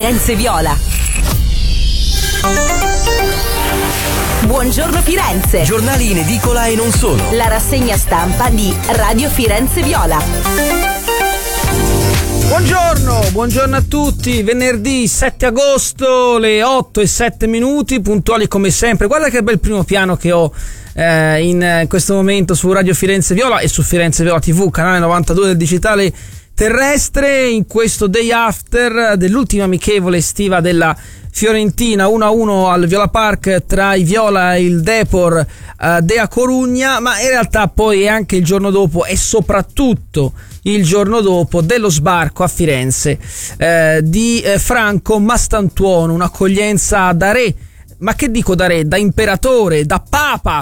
Firenze Viola. Buongiorno Firenze. Giornali in edicola e non solo. La rassegna stampa di Radio Firenze Viola. Buongiorno a tutti. Venerdì 7 agosto, le 8:07, puntuali come sempre. Guarda che bel primo piano che ho in questo momento su Radio Firenze Viola e su Firenze Viola TV, canale 92 del digitale terrestre, in questo day after dell'ultima amichevole estiva della Fiorentina, 1-1 al Viola Park tra i Viola e il Depor de A Corugna, ma in realtà poi è anche il giorno dopo e soprattutto il giorno dopo dello sbarco a Firenze di Franco Mastantuono, un'accoglienza da re, ma che dico da re, da imperatore, da papa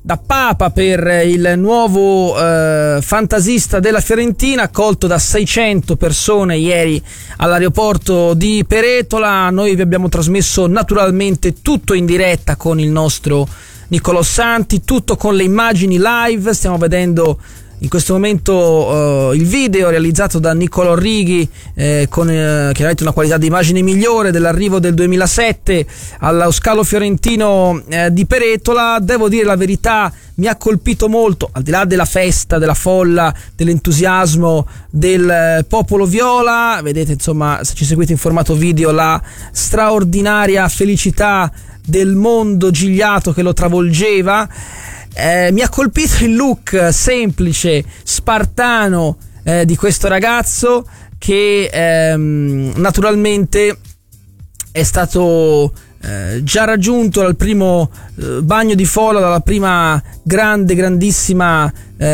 per il nuovo fantasista della Fiorentina, accolto da 600 persone ieri all'aeroporto di Peretola. Noi vi abbiamo trasmesso naturalmente tutto in diretta con il nostro Niccolò Santi, tutto con le immagini live. Stiamo vedendo in questo momento il video realizzato da Niccolò Righi con chiaramente una qualità di immagine migliore dell'arrivo del 2007 allo scalo fiorentino di Peretola. Devo dire la verità, mi ha colpito molto, al di là della festa, della folla, dell'entusiasmo del popolo viola. Vedete, insomma, se ci seguite in formato video, la straordinaria felicità del mondo gigliato che lo travolgeva. Mi ha colpito il look semplice, spartano di questo ragazzo che naturalmente è stato già raggiunto dal primo bagno di folla, dalla prima grandissima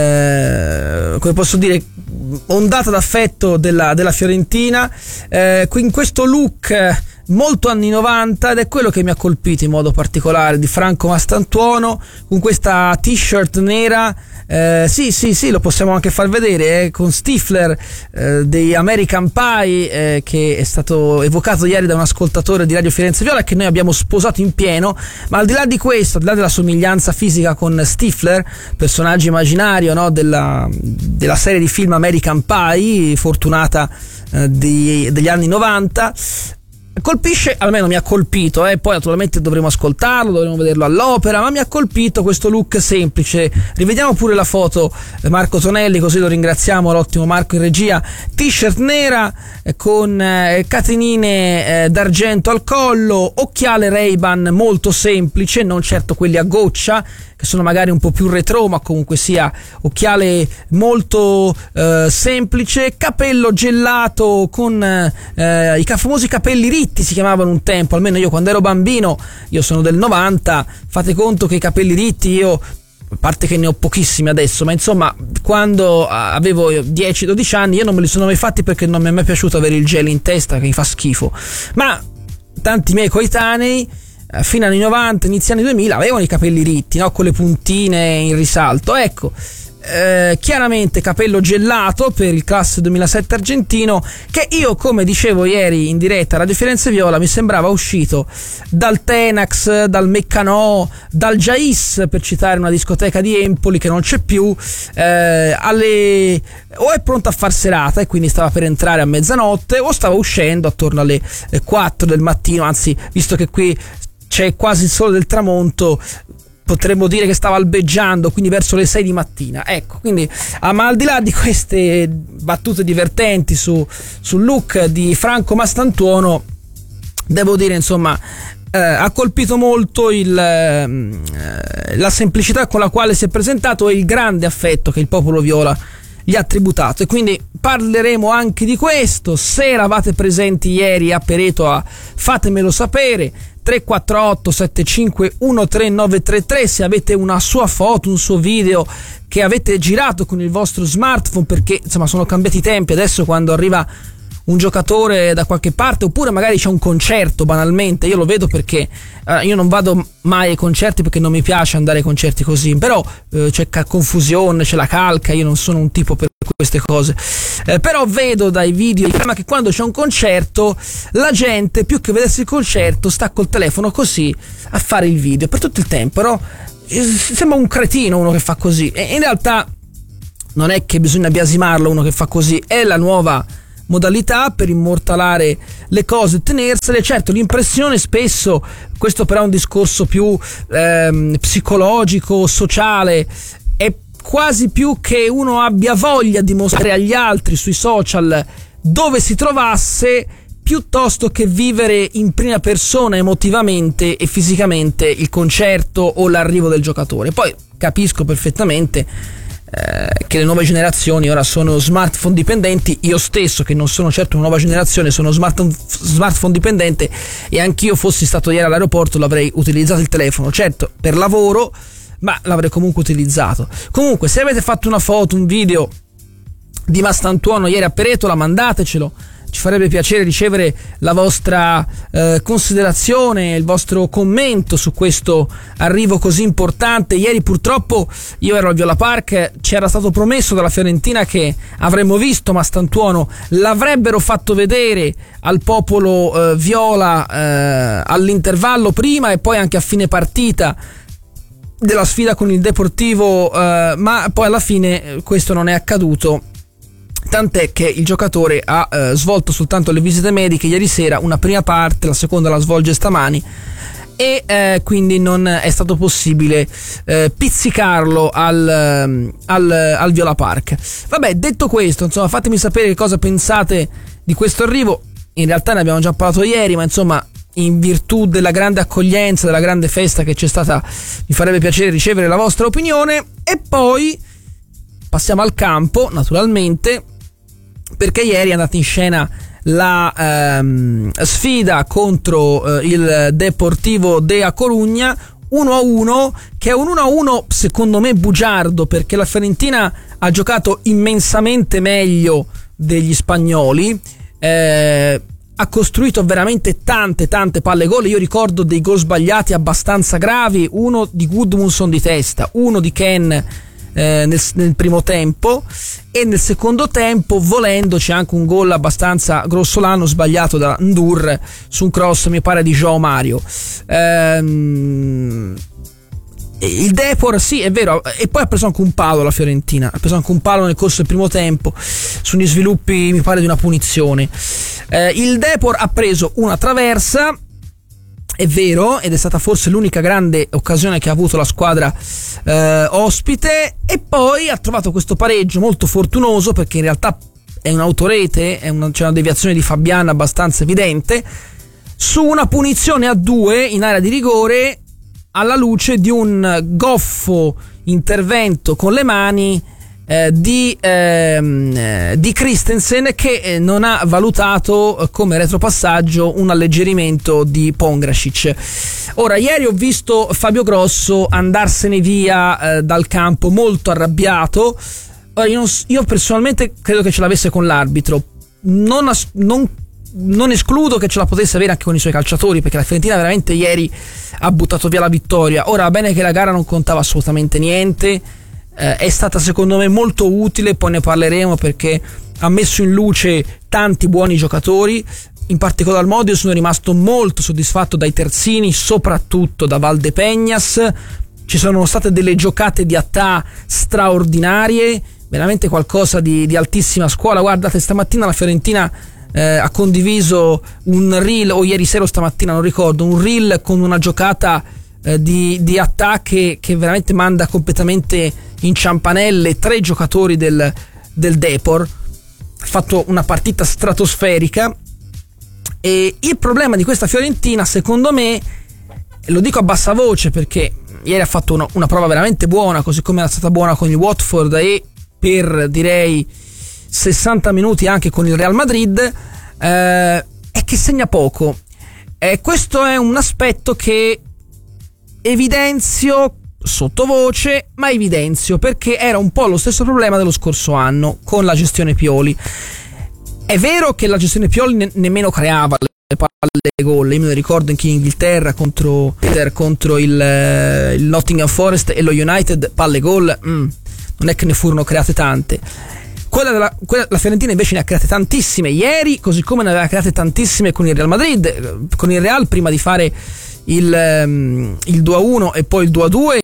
come posso dire, ondata d'affetto della Fiorentina, in questo look molto anni 90, ed è quello che mi ha colpito in modo particolare di Franco Mastantuono, con questa t-shirt nera. Sì, lo possiamo anche far vedere, con Stifler dei American Pie, che è stato evocato ieri da un ascoltatore di Radio Firenze Viola, che noi abbiamo sposato in pieno. Ma al di là di questo, al di là della somiglianza fisica con Stifler, personaggio immaginario, no, della serie di film American Pie, fortunata degli anni 90, colpisce, almeno mi ha colpito, poi naturalmente dovremo ascoltarlo, dovremo vederlo all'opera, ma mi ha colpito questo look semplice. Rivediamo pure la foto, Marco Tonelli, così lo ringraziamo, l'ottimo Marco in regia. T-shirt nera con catenine d'argento al collo, occhiale Ray-Ban molto semplice, non certo quelli a goccia che sono magari un po' più retro, ma comunque sia occhiale molto semplice, capello gelato con i famosi capelli ritti, si chiamavano un tempo, almeno io quando ero bambino, io sono del 90, fate conto che i capelli ritti io, a parte che ne ho pochissimi adesso, ma insomma quando avevo 10-12 anni io non me li sono mai fatti perché non mi è mai piaciuto avere il gel in testa, che mi fa schifo, ma tanti miei coetanei fino agli anni 90, inizi anni 2000 avevano i capelli ritti, no? Con le puntine in risalto, ecco. Chiaramente capello gelato per il classe 2007 argentino, che io, come dicevo ieri in diretta a Radio Firenze Viola, mi sembrava uscito dal Tenax, dal Meccanò, dal Jais, per citare una discoteca di Empoli che non c'è più, o è pronto a far serata e quindi stava per entrare a mezzanotte, o stava uscendo attorno alle 4 del mattino, anzi, visto che qui c'è quasi il sole del tramonto, potremmo dire che stava albeggiando, quindi verso le 6 di mattina. Ecco, quindi ma al di là di queste battute divertenti sul look di Franco Mastantuono, devo dire, insomma, ha colpito molto la semplicità con la quale si è presentato e il grande affetto che il popolo viola gli ha tributato, e quindi parleremo anche di questo. Se eravate presenti ieri a Peretola, fatemelo sapere. 348 75 13933 se avete una sua foto, un suo video che avete girato con il vostro smartphone, perché insomma sono cambiati i tempi. Adesso quando arriva un giocatore da qualche parte, oppure magari c'è un concerto, banalmente, io lo vedo perché io non vado mai ai concerti perché non mi piace andare ai concerti così, però c'è confusione, c'è la calca, io non sono un tipo per queste cose, però vedo dai video che quando c'è un concerto la gente, più che vedersi il concerto, sta col telefono così a fare il video per tutto il tempo, no? Sembra un cretino uno che fa così, e in realtà non è che bisogna biasimarlo uno che fa così, è la nuova modalità per immortalare le cose e tenersele. Certo, l'impressione spesso, questo però è un discorso più psicologico, sociale, è quasi più che uno abbia voglia di mostrare agli altri sui social dove si trovasse, piuttosto che vivere in prima persona emotivamente e fisicamente il concerto o l'arrivo del giocatore. Poi capisco perfettamente che le nuove generazioni ora sono smartphone dipendenti. Io stesso, che non sono certo una nuova generazione, sono smartphone dipendente, e anch'io, fossi stato ieri all'aeroporto, l'avrei utilizzato il telefono, certo per lavoro, ma l'avrei comunque utilizzato. Comunque, se avete fatto una foto, un video di Mastantuono ieri a Peretola, mandatecelo, ci farebbe piacere ricevere la vostra considerazione, il vostro commento su questo arrivo così importante. Ieri purtroppo io ero al Viola Park, ci era stato promesso dalla Fiorentina che avremmo visto Mastantuono, l'avrebbero fatto vedere al popolo viola all'intervallo prima e poi anche a fine partita della sfida con il Deportivo, ma poi alla fine questo non è accaduto, tant'è che il giocatore ha svolto soltanto le visite mediche ieri sera, una prima parte, la seconda la svolge stamani, e quindi non è stato possibile pizzicarlo al Viola Park. Vabbè, detto questo, insomma, fatemi sapere che cosa pensate di questo arrivo. In realtà ne abbiamo già parlato ieri, ma insomma, in virtù della grande accoglienza, della grande festa che c'è stata, mi farebbe piacere ricevere la vostra opinione. E poi passiamo al campo, naturalmente, perché ieri è andata in scena la sfida contro il Deportivo de A Corugna, 1-1, che è un 1-1 secondo me bugiardo, perché la Fiorentina ha giocato immensamente meglio degli spagnoli, ha costruito veramente tante palle gol. Io ricordo dei gol sbagliati abbastanza gravi, uno di Gudmundsson di testa, uno di Ken nel primo tempo, e nel secondo tempo, volendo, c'è anche un gol abbastanza grossolano sbagliato da Ndur su un cross, mi pare, di João Mario. Il Depor, sì, è vero, e poi ha preso anche un palo la Fiorentina, ha preso anche un palo nel corso del primo tempo sugli sviluppi, mi pare, di una punizione. Il Depor ha preso una traversa, è vero, ed è stata forse l'unica grande occasione che ha avuto la squadra ospite, e poi ha trovato questo pareggio molto fortunoso, perché in realtà è un'autorete, c'è una deviazione di Fabian abbastanza evidente, su una punizione a 2 in area di rigore, alla luce di un goffo intervento con le mani di Christensen, che non ha valutato come retropassaggio un alleggerimento di Pongracic. Ora, ieri ho visto Fabio Grosso andarsene via dal campo molto arrabbiato. Ora, io personalmente credo che ce l'avesse con l'arbitro, non escludo che ce la potesse avere anche con i suoi calciatori, perché la Fiorentina veramente ieri ha buttato via la vittoria. Ora, va bene che la gara non contava assolutamente niente, è stata secondo me molto utile, poi ne parleremo, perché ha messo in luce tanti buoni giocatori. In particolar modo io sono rimasto molto soddisfatto dai terzini, soprattutto da Valdepeñas. Ci sono state delle giocate di attà straordinarie, veramente qualcosa di altissima scuola. Guardate, stamattina la Fiorentina ha condiviso un reel, o ieri sera o stamattina, non ricordo, un reel con una giocata di attacchi che veramente manda completamente in ciampanelle 3 giocatori del Depor. Ha fatto una partita stratosferica, e il problema di questa Fiorentina, secondo me, lo dico a bassa voce perché ieri ha fatto una prova veramente buona, così come era stata buona con il Watford e per, direi, 60 minuti anche con il Real Madrid, è che segna poco. Questo è un aspetto che evidenzio sottovoce, ma evidenzio perché era un po' lo stesso problema dello scorso anno con la gestione Pioli. È vero che la gestione Pioli nemmeno creava le palle gol. Io me lo ricordo anche in Inghilterra contro il Nottingham Forest e lo United, palle gol non è che ne furono create tante. La Fiorentina invece ne ha create tantissime ieri, così come ne aveva create tantissime con il Real Madrid, con il Real prima di fare il 2-1 e poi il 2-2,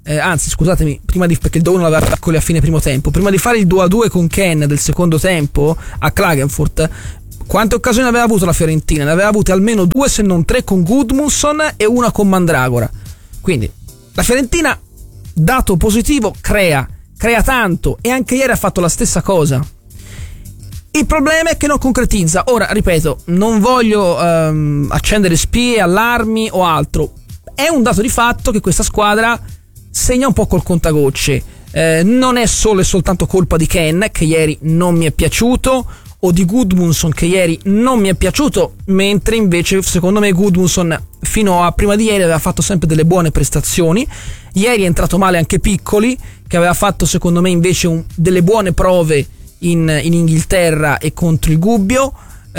anzi scusatemi, perché il 2-1 l'aveva raccoli a fine primo tempo, prima di fare il 2-2 con Ken del secondo tempo a Klagenfurt, quante occasioni aveva avuto la Fiorentina? Ne aveva avute almeno 2 se non 3 con Gudmundsson e una con Mandragora. Quindi la Fiorentina, dato positivo, crea tanto, e anche ieri ha fatto la stessa cosa. Il problema è che non concretizza. Ora, ripeto, non voglio accendere spie, allarmi o altro. È un dato di fatto che questa squadra segna un po' col contagocce. Non è solo e soltanto colpa di Ken, che ieri non mi è piaciuto, o di Gudmundsson, che ieri non mi è piaciuto, mentre invece secondo me Gudmundsson fino a prima di ieri aveva fatto sempre delle buone prestazioni. Ieri è entrato male anche Piccoli, che aveva fatto secondo me invece delle buone prove in Inghilterra e contro il Gubbio.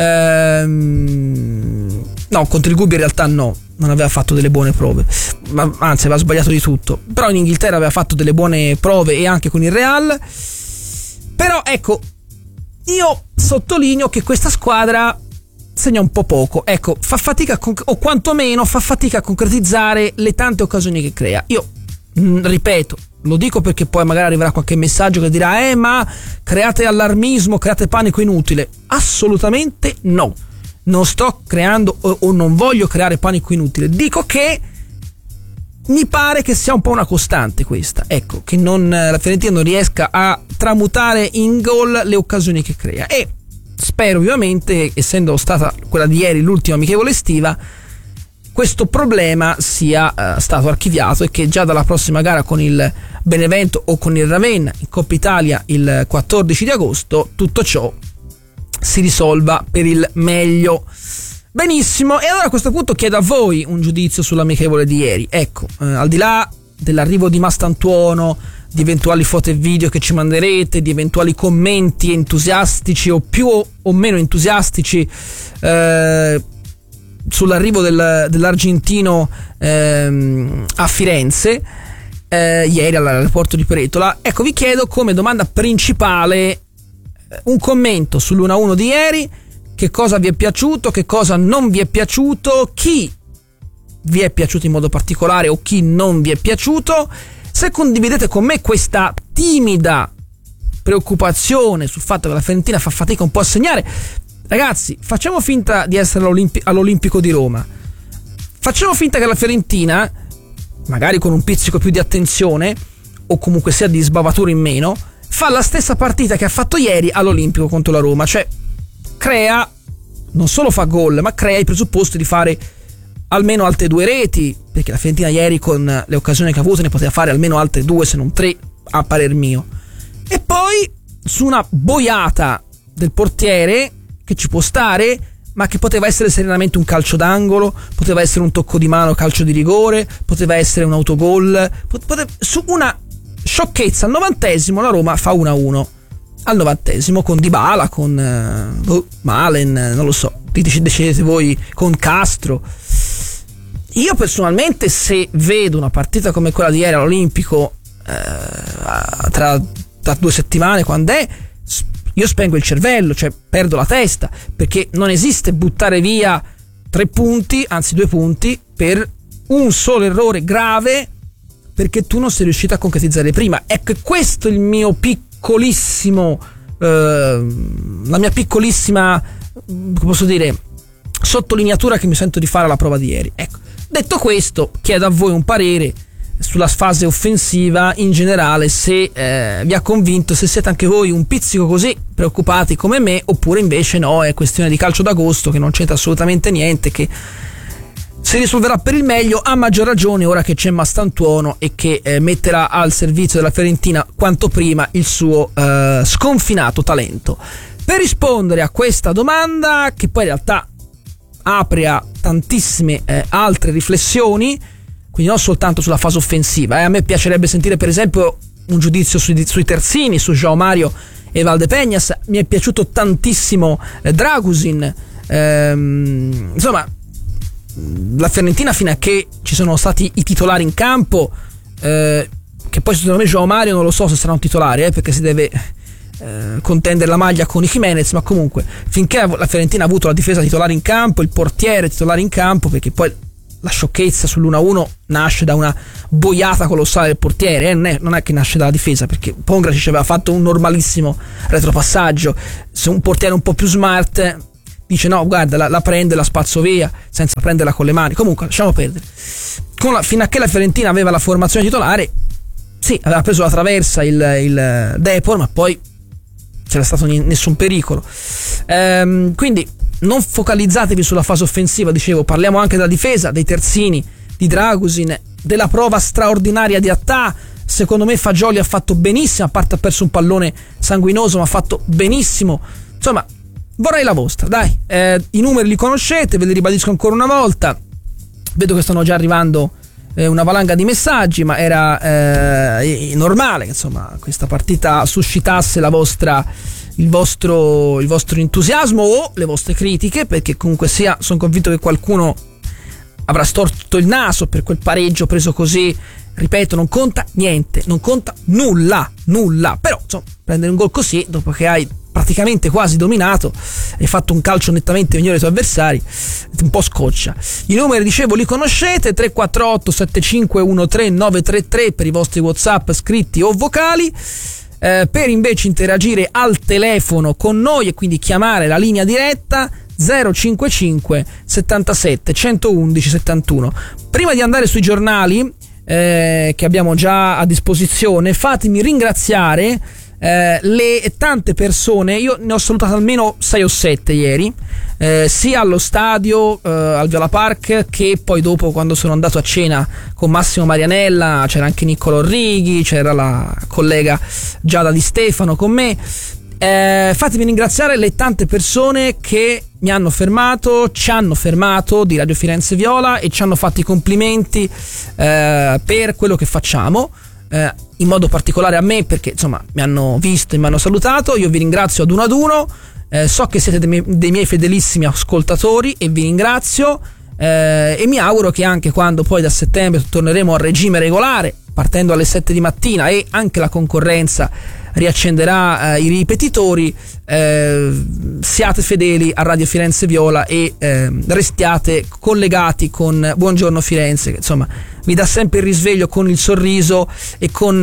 No, contro il Gubbio in realtà no, non aveva fatto delle buone prove, ma anzi aveva sbagliato di tutto, però in Inghilterra aveva fatto delle buone prove e anche con il Real. Però ecco, io sottolineo che questa squadra segna un po' poco, ecco, fa fatica o quantomeno fa fatica a concretizzare le tante occasioni che crea. Io ripeto, lo dico perché poi magari arriverà qualche messaggio che dirà ma create allarmismo, create panico inutile. Assolutamente no, non sto creando o non voglio creare panico inutile. Dico che mi pare che sia un po' una costante questa, ecco, che la Fiorentina non riesca a tramutare in gol le occasioni che crea, e spero vivamente, essendo stata quella di ieri l'ultima amichevole estiva, questo problema sia stato archiviato e che già dalla prossima gara con il Benevento o con il Ravenna in Coppa Italia il 14 di agosto tutto ciò si risolva per il meglio. Benissimo, e allora a questo punto chiedo a voi un giudizio sull'amichevole di ieri. Ecco, al di là dell'arrivo di Mastantuono, di eventuali foto e video che ci manderete, di eventuali commenti entusiastici o più o meno entusiastici sull'arrivo dell'argentino a Firenze ieri all'aeroporto di Peretola, ecco, vi chiedo come domanda principale un commento sull'1-1 di ieri. Che cosa vi è piaciuto, che cosa non vi è piaciuto, chi vi è piaciuto in modo particolare o chi non vi è piaciuto. Se condividete con me questa timida preoccupazione sul fatto che la Fiorentina fa fatica un po' a segnare, ragazzi, facciamo finta di essere all'Olimpico di Roma, facciamo finta che la Fiorentina, magari con un pizzico più di attenzione o comunque sia di sbavatura in meno, fa la stessa partita che ha fatto ieri all'Olimpico contro la Roma, cioè crea, non solo fa gol, ma crea i presupposti di fare almeno altre 2 reti, perché la Fiorentina ieri con le occasioni che ha avuto ne poteva fare almeno altre 2 se non 3 a parer mio. E poi su una boiata del portiere che ci può stare, ma che poteva essere serenamente un calcio d'angolo, poteva essere un tocco di mano, calcio di rigore, poteva essere un autogol, su una sciocchezza al 90esimo la Roma fa 1-1 al 90esimo con Dybala, con Malen, non lo so, decidete voi, con Castro. Io personalmente, se vedo una partita come quella di ieri all'Olimpico tra 2 settimane, quando è, io spengo il cervello, cioè perdo la testa, perché non esiste buttare via 3 punti, anzi 2 punti, per un solo errore grave perché tu non sei riuscito a concretizzare prima. Ecco, questo è il mio piccolissimo la mia piccolissima, come posso dire, sottolineatura che mi sento di fare alla prova di ieri. Ecco, detto questo, chiedo a voi un parere sulla fase offensiva in generale, se vi ha convinto, se siete anche voi un pizzico così preoccupati come me, oppure invece no, è questione di calcio d'agosto che non c'entra assolutamente niente, che si risolverà per il meglio, a maggior ragione ora che c'è Mastantuono e che metterà al servizio della Fiorentina quanto prima il suo sconfinato talento. Per rispondere a questa domanda, che poi in realtà apre a tantissime altre riflessioni, quindi non soltanto sulla fase offensiva, a me piacerebbe sentire per esempio un giudizio sui terzini, su João Mario e Valdepeñas. Mi è piaciuto tantissimo Dragusin, insomma la Fiorentina, fino a che ci sono stati i titolari in campo, che poi secondo me João Mario non lo so se sarà un titolare, perché si deve contendere la maglia con i Jimenez, ma comunque finché la Fiorentina ha avuto la difesa titolare in campo, il portiere titolare in campo, perché poi la sciocchezza sull'1-1 nasce da una boiata colossale del portiere, non è che nasce dalla difesa, perché Pongracic aveva fatto un normalissimo retropassaggio. Se un portiere un po' più smart dice no, guarda, la prende, la spazzo via senza prenderla con le mani. Comunque lasciamo perdere. Fino a che la Fiorentina aveva la formazione titolare, sì, aveva preso la traversa il Depor, ma poi c'era stato nessun pericolo. Quindi non focalizzatevi sulla fase offensiva, dicevo, parliamo anche della difesa, dei terzini, di Dragusin, della prova straordinaria di Attà. Secondo me Fagioli ha fatto benissimo, a parte ha perso un pallone sanguinoso, ma ha fatto benissimo. Insomma, vorrei la vostra, dai. I numeri li conoscete, ve li ribadisco ancora una volta. Vedo che stanno già arrivando una valanga di messaggi, ma era normale che insomma questa partita suscitasse il vostro entusiasmo o le vostre critiche, perché comunque sia sono convinto che qualcuno avrà storto il naso per quel pareggio preso così. Ripeto, non conta niente, non conta nulla, però insomma, prendere un gol così dopo che hai praticamente quasi dominato e fatto un calcio nettamente migliore ai tuoi avversari, un po' scoccia. I numeri, dicevo, li conoscete: 348 7513 933 per i vostri WhatsApp scritti o vocali. Per invece interagire al telefono con noi e quindi chiamare la linea diretta 055 77 111 71. Prima di andare sui giornali che abbiamo già a disposizione, fatemi ringraziare le tante persone. Io ne ho salutate almeno 6 o 7 ieri, sia allo stadio al Viola Park, che poi dopo quando sono andato a cena con Massimo Marianella. C'era anche Niccolò Righi, c'era la collega Giada Di Stefano con me. Fatemi ringraziare le tante persone che mi hanno fermato, ci hanno fermato di Radio Firenze Viola e ci hanno fatto i complimenti per quello che facciamo, in modo particolare a me, perché insomma mi hanno visto e mi hanno salutato. Io vi ringrazio ad uno. So che siete dei miei fedelissimi ascoltatori e vi ringrazio, e mi auguro che anche quando poi da settembre torneremo al regime regolare, partendo alle 7 di mattina, e anche la concorrenza riaccenderà i ripetitori, siate fedeli a Radio Firenze Viola e restiate collegati con Buongiorno Firenze, che insomma vi dà sempre il risveglio con il sorriso e con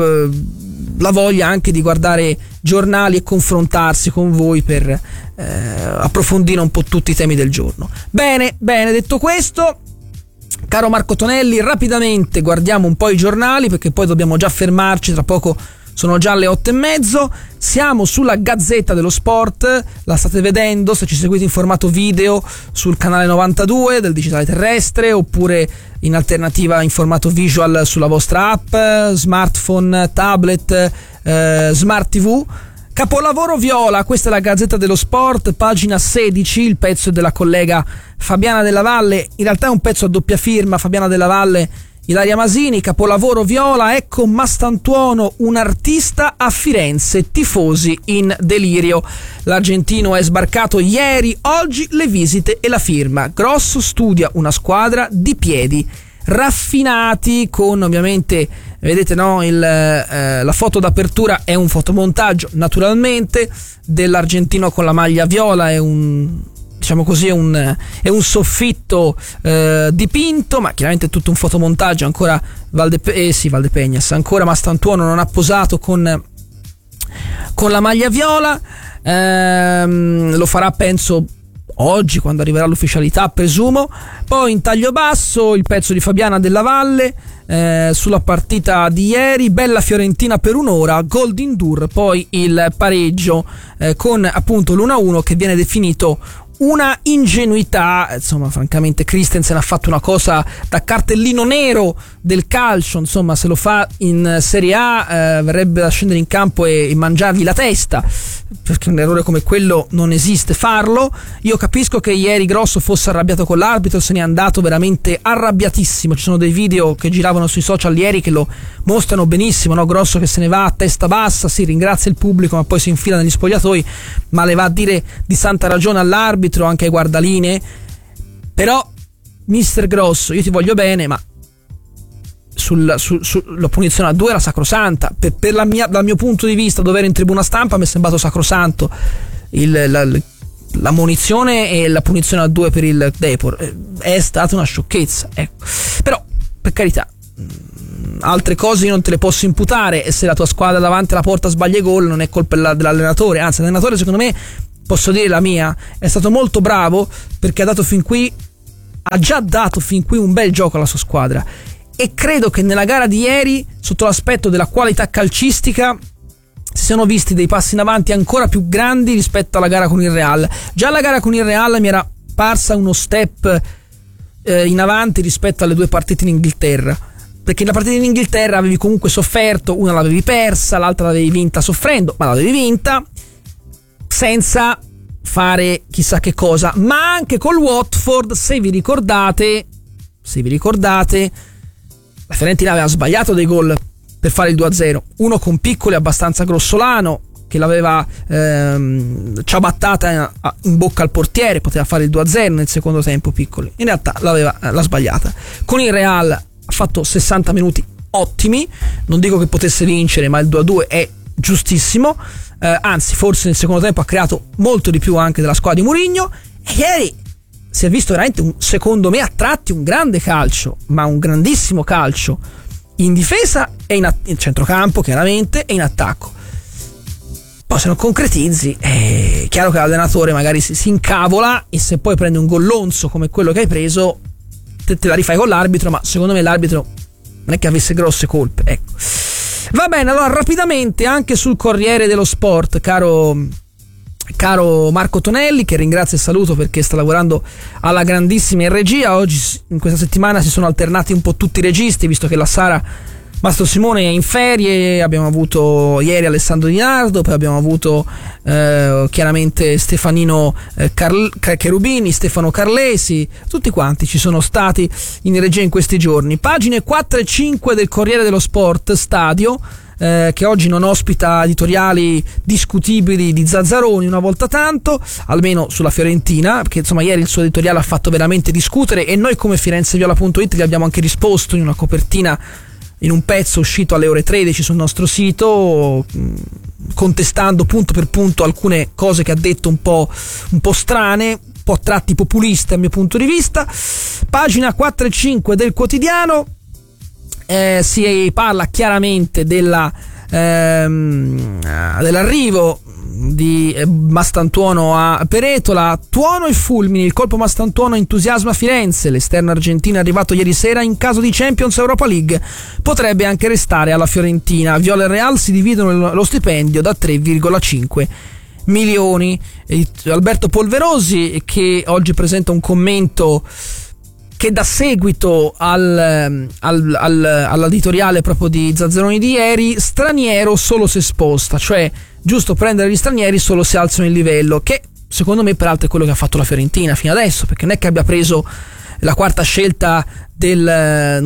la voglia anche di guardare giornali e confrontarsi con voi per approfondire un po' tutti i temi del giorno. Bene, detto questo, caro Marco Tonelli, rapidamente guardiamo un po' i giornali, perché poi dobbiamo già fermarci, tra poco sono già le 8:30. Siamo sulla Gazzetta dello Sport, la state vedendo se ci seguite in formato video sul canale 92 del digitale terrestre, oppure in alternativa in formato visual sulla vostra app, smartphone, tablet, smart TV. Capolavoro viola, questa è la Gazzetta dello Sport, pagina 16, il pezzo della collega Fabiana Della Valle. In realtà è un pezzo a doppia firma, Fabiana Della Valle, Ilaria Masini. Capolavoro viola, ecco Mastantuono, un artista a Firenze, tifosi in delirio. L'argentino è sbarcato ieri, oggi le visite e la firma. Grosso studia una squadra di piedi raffinati, con ovviamente, vedete no, la foto d'apertura è un fotomontaggio naturalmente dell'argentino con la maglia viola, è un, diciamo così, è un soffitto dipinto, ma chiaramente è tutto un fotomontaggio. Ancora Valdepeñas, ancora Mastantuono non ha posato con la maglia viola, lo farà penso oggi quando arriverà l'ufficialità, presumo. Poi in taglio basso il pezzo di Fabiana Della Valle sulla partita di ieri, bella Fiorentina per un'ora, gol di Ndur, poi il pareggio con appunto l'1-1 che viene definito una ingenuità. Insomma, francamente Christensen ha fatto una cosa da cartellino nero del calcio, insomma se lo fa in Serie A verrebbe da scendere in campo e mangiargli la testa, perché un errore come quello non esiste farlo. Io capisco che ieri Grosso fosse arrabbiato con l'arbitro, se n'è andato veramente arrabbiatissimo. Ci sono dei video che giravano sui social ieri che lo mostrano benissimo, no? Grosso che se ne va a testa bassa, si ringrazia il pubblico ma poi si infila negli spogliatoi, ma le va a dire di santa ragione all'arbitro, anche ai guardaline. Però mister Grosso, io ti voglio bene, ma la punizione a 2 era sacrosanta. Dal mio punto di vista, dove ero in tribuna stampa, mi è sembrato sacrosanto la munizione e la punizione a 2 per il Depor è stata una sciocchezza, ecco. Però per carità, altre cose io non te le posso imputare, e se la tua squadra davanti alla porta sbaglia gol non è colpa dell'allenatore, anzi l'allenatore, secondo me, posso dire la mia, è stato molto bravo, perché ha già dato fin qui un bel gioco alla sua squadra, e credo che nella gara di ieri, sotto l'aspetto della qualità calcistica, si sono visti dei passi in avanti ancora più grandi rispetto alla gara con il Real. Già la gara con il Real mi era parsa uno step in avanti rispetto alle 2 partite in Inghilterra, perché la partita in Inghilterra avevi comunque sofferto, una l'avevi persa, l'altra l'avevi vinta soffrendo, ma l'avevi vinta senza fare chissà che cosa. Ma anche col Watford, se vi ricordate, la Fiorentina aveva sbagliato dei gol per fare il 2-0, uno con Piccoli abbastanza grossolano che l'aveva ciabattata in bocca al portiere, poteva fare il 2-0 nel secondo tempo Piccoli, in realtà l'ha sbagliata. Con il Real ha fatto 60 minuti ottimi, non dico che potesse vincere, ma il 2-2 è giustissimo, anzi forse nel secondo tempo ha creato molto di più anche della squadra di Mourinho, e ieri si è visto veramente, secondo me a tratti, un grande calcio, ma un grandissimo calcio in difesa e in centrocampo chiaramente, e in attacco. Poi se non concretizzi è chiaro che l'allenatore magari si incavola, e se poi prende un gollonzo come quello che hai preso te la rifai con l'arbitro, ma secondo me l'arbitro non è che avesse grosse colpe, ecco. Va bene, allora rapidamente anche sul Corriere dello Sport, caro Marco Tonelli, che ringrazio e saluto perché sta lavorando alla grandissima in regia. Oggi, in questa settimana, si sono alternati un po' tutti i registi, visto che la Sara Mastro Simone è in ferie. Abbiamo avuto ieri Alessandro Di Nardo, poi abbiamo avuto chiaramente Stefanino Cherubini, Stefano Carlesi, tutti quanti ci sono stati in regia in questi giorni. Pagine 4 e 5 del Corriere dello Sport Stadio, che oggi non ospita editoriali discutibili di Zazzaroni una volta tanto, almeno sulla Fiorentina, perché insomma ieri il suo editoriale ha fatto veramente discutere, e noi come FirenzeViola.it gli abbiamo anche risposto in una copertina, in un pezzo uscito alle ore 13 sul nostro sito, contestando punto per punto alcune cose che ha detto un po' strane, un po' a tratti populiste a mio punto di vista. Pagina 4 e 5 del quotidiano, si parla chiaramente dell'arrivo di Mastantuono a Peretola. Tuono e fulmini, il colpo Mastantuono entusiasma Firenze, l'esterno argentino è arrivato ieri sera, in caso di Champions Europa League potrebbe anche restare alla Fiorentina. Viola e Real si dividono lo stipendio da 3,5 milioni. Alberto Polverosi, che oggi presenta un commento che dà seguito all'editoriale proprio di Zazzaroni di ieri: straniero solo se sposta, cioè giusto prendere gli stranieri solo se alzano il livello, che secondo me peraltro è quello che ha fatto la Fiorentina fino adesso, perché non è che abbia preso la quarta scelta del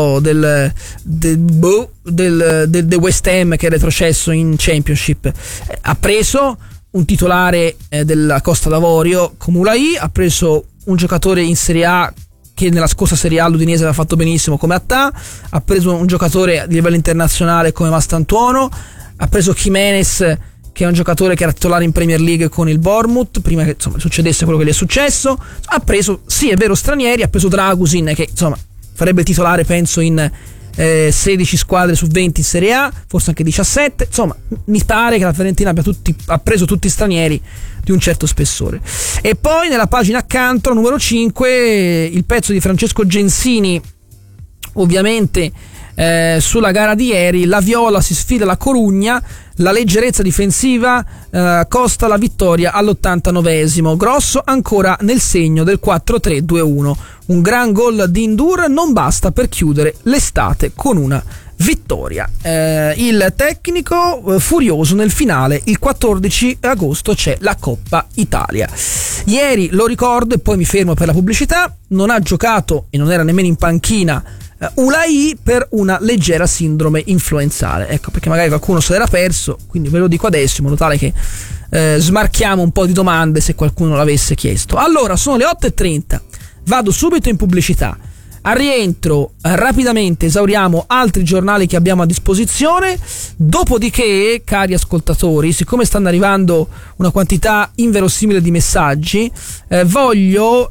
West Ham, che è retrocesso in Championship. Ha preso un titolare della Costa d'Avorio come Ulai, ha preso un giocatore in Serie A che nella scorsa Serie A l'Udinese aveva fatto benissimo come Attà, ha preso un giocatore di livello internazionale come Mastantuono, ha preso Jimenez, che è un giocatore che era titolare in Premier League con il Bournemouth prima che insomma succedesse quello che gli è successo. Ha preso, sì è vero, stranieri, ha preso Dragusin, che insomma farebbe titolare penso in 16 squadre su 20 in Serie A, forse anche 17. Insomma, mi pare che la Fiorentina ha preso tutti stranieri di un certo spessore. E poi nella pagina accanto, numero 5, il pezzo di Francesco Gensini, ovviamente sulla gara di ieri. La Viola si sfida la Corugna, la leggerezza difensiva costa la vittoria all'89esimo. Grosso ancora nel segno del 4-3-2-1. Un gran gol di Indur non basta per chiudere l'estate con una vittoria. Il tecnico furioso nel finale. Il 14 agosto c'è la Coppa Italia. Ieri, lo ricordo e poi mi fermo per la pubblicità, non ha giocato e non era nemmeno in panchina Ulai per una leggera sindrome influenzale. Ecco perché magari qualcuno se l'era perso, quindi ve lo dico adesso in modo tale che smarchiamo un po' di domande se qualcuno l'avesse chiesto. Allora, sono le 8:30, vado subito in pubblicità. Al rientro rapidamente esauriamo altri giornali che abbiamo a disposizione, dopodiché, cari ascoltatori, siccome stanno arrivando una quantità inverosimile di messaggi, voglio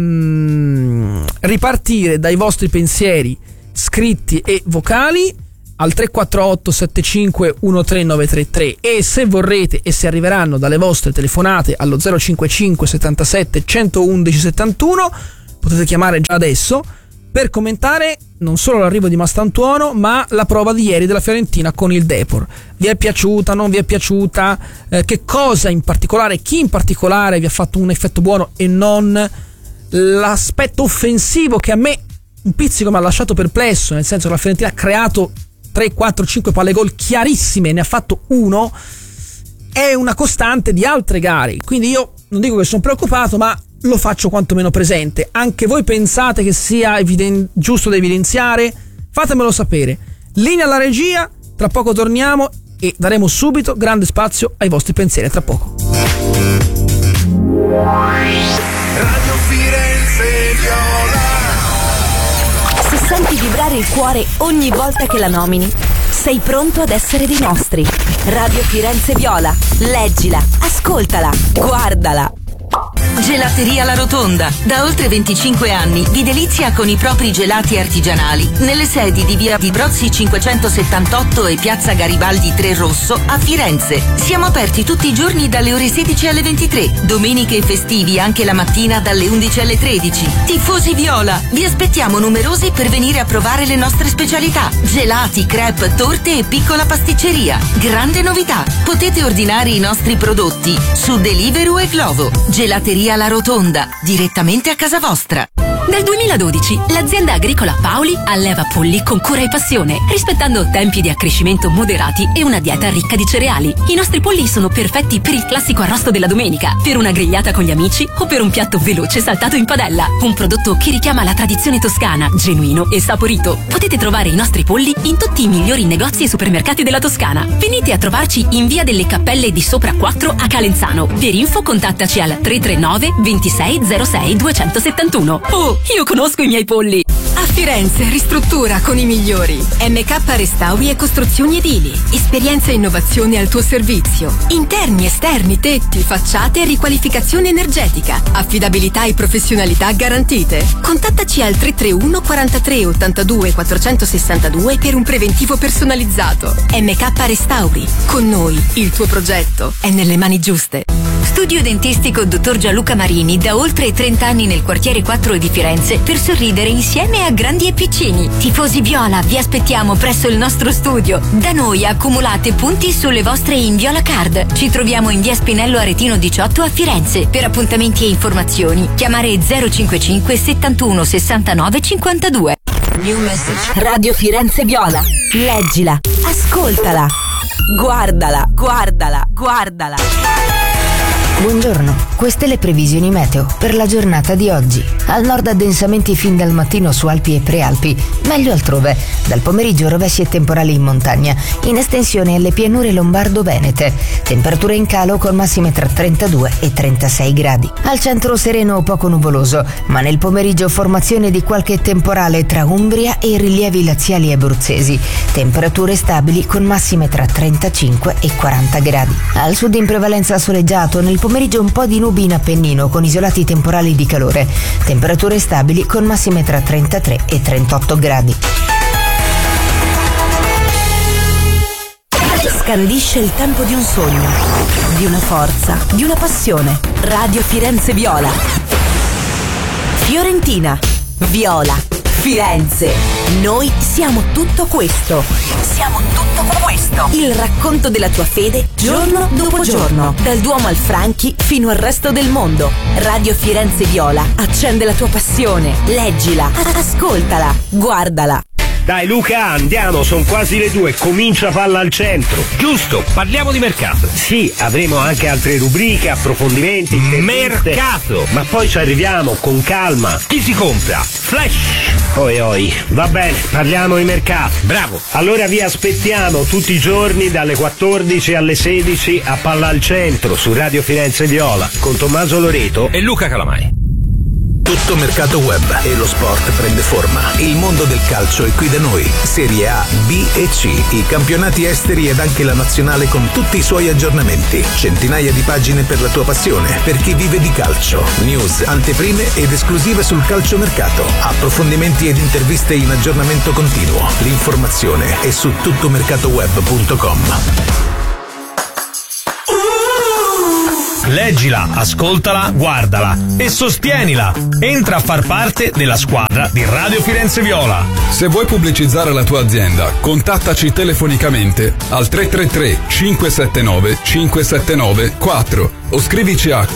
ripartire dai vostri pensieri scritti e vocali al 348 75 13933 e se vorrete e se arriveranno dalle vostre telefonate allo 055 77 111 71 potete chiamare già adesso per commentare non solo l'arrivo di Mastantuono ma la prova di ieri della Fiorentina con il Depor. Vi è piaciuta, non vi è piaciuta? Che cosa in particolare, chi in particolare vi ha fatto un effetto buono e non l'aspetto offensivo che a me un pizzico mi ha lasciato perplesso, nel senso che la Fiorentina ha creato 3, 4, 5 palle gol chiarissime, ne ha fatto uno, è una costante di altre gare, quindi io non dico che sono preoccupato ma lo faccio quantomeno presente. Anche voi pensate che sia giusto da evidenziare? Fatemelo sapere. Linea alla regia, tra poco torniamo e daremo subito grande spazio ai vostri pensieri, tra poco. Radio Firenze Viola. Se senti vibrare il cuore ogni volta che la nomini, sei pronto ad essere dei nostri. Radio Firenze Viola. Leggila, ascoltala, guardala. Gelateria La Rotonda. Da oltre 25 anni vi delizia con i propri gelati artigianali nelle sedi di via di Brozzi 578 e piazza Garibaldi 3 Rosso a Firenze. Siamo aperti tutti i giorni dalle ore 16 alle 23, domeniche e festivi anche la mattina dalle 11 alle 13. Tifosi Viola, vi aspettiamo numerosi per venire a provare le nostre specialità: gelati, crepe, torte e piccola pasticceria. Grande novità, potete ordinare i nostri prodotti su Deliveroo e Glovo. Gelateria La Rotonda, direttamente a casa vostra. Dal 2012 l'azienda agricola Paoli alleva polli con cura e passione, rispettando tempi di accrescimento moderati e una dieta ricca di cereali. I nostri polli sono perfetti per il classico arrosto della domenica, per una grigliata con gli amici o per un piatto veloce saltato in padella. Un prodotto che richiama la tradizione toscana, genuino e saporito. Potete trovare i nostri polli in tutti i migliori negozi e supermercati della Toscana. Venite a trovarci in via delle Cappelle di Sopra 4 a Calenzano. Per info contattaci al 339 26 06 271. Oh, io conosco i miei polli! A Firenze ristruttura con i migliori. MK Restauri e Costruzioni Edili. Esperienza e innovazione al tuo servizio. Interni, esterni, tetti, facciate e riqualificazione energetica. Affidabilità e professionalità garantite. Contattaci al 331 43 82 462 per un preventivo personalizzato. MK Restauri. Con noi il tuo progetto è nelle mani giuste. Studio dentistico Dottor Gianluca Marini, da oltre 30 anni nel quartiere 4 di Firenze, per sorridere insieme a grandi e piccini. Tifosi Viola, vi aspettiamo presso il nostro studio. Da noi accumulate punti sulle vostre Inviola Card. Ci troviamo in via Spinello Aretino 18 a Firenze. Per appuntamenti e informazioni chiamare 055 71 69 52. New message. Radio Firenze Viola. Leggila, ascoltala, guardala, guardala, guardala. Buongiorno, queste le previsioni meteo per la giornata di oggi. Al nord addensamenti fin dal mattino su Alpi e Prealpi, meglio altrove. Dal pomeriggio rovesci e temporali in montagna, in estensione alle pianure lombardo-venete. Temperature in calo con massime tra 32 e 36 gradi. Al centro sereno poco nuvoloso, ma nel pomeriggio formazione di qualche temporale tra Umbria e i rilievi laziali abruzzesi. Temperature stabili con massime tra 35 e 40 gradi. Al sud in prevalenza soleggiato, nel pomeriggio un po' di nubi in Appennino con isolati temporali di calore. Temperature stabili con massime tra 33 e 38 gradi. Scandisce il tempo di un sogno, di una forza, di una passione. Radio Firenze Viola. Fiorentina, Viola, Firenze. Noi siamo tutto questo. Siamo tutto questo. Il racconto della tua fede giorno dopo giorno. Dal Duomo al Franchi fino al resto del mondo. Radio Firenze Viola accende la tua passione. Leggila, ascoltala, guardala. Dai Luca, andiamo, sono quasi le 2, comincia Palla al Centro. Giusto, parliamo di mercato. Sì, avremo anche altre rubriche, approfondimenti. Mercato! Ma poi ci arriviamo, con calma. Chi si compra? Flash! Oi, va bene, parliamo di mercato. Bravo! Allora vi aspettiamo tutti i giorni dalle 14 alle 16 a Palla al Centro su Radio Firenze Viola con Tommaso Loreto e Luca Calamai. Tutto mercato web e lo sport prende forma. Il mondo del calcio è qui da noi. Serie A, B e C, i campionati esteri ed anche la nazionale con tutti i suoi aggiornamenti. Centinaia di pagine per la tua passione, per chi vive di calcio. News, anteprime ed esclusive sul calciomercato. Approfondimenti ed interviste in aggiornamento continuo. L'informazione è su tuttomercatoweb.com. Leggila, ascoltala, guardala e sostienila. Entra a far parte della squadra di Radio Firenze Viola. Se vuoi pubblicizzare la tua azienda, contattaci telefonicamente al 333 579 579 4 o scrivici a